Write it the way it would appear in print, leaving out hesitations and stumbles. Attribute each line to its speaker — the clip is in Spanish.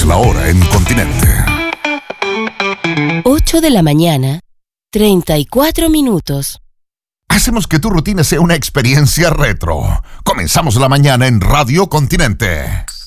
Speaker 1: la hora en Continente.
Speaker 2: 8 de la mañana, 34 minutos.
Speaker 1: Hacemos que tu rutina sea una experiencia retro. Comenzamos la mañana en Radio Continente.